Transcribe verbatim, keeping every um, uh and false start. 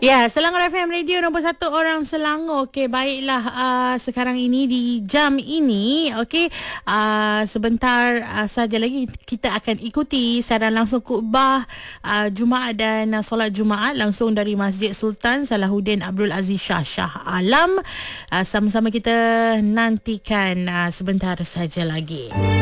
Ya, Selangor F M Radio nombor satu orang Selangor. Okey, baiklah uh, sekarang ini di jam ini, okey, uh, sebentar uh, saja lagi kita akan ikuti siaran langsung khutbah uh, Jumaat dan uh, solat Jumaat langsung dari Masjid Sultan Salahuddin Abdul Aziz Shah Shah Alam. Uh, sama-sama kita nantikan uh, sebentar saja lagi.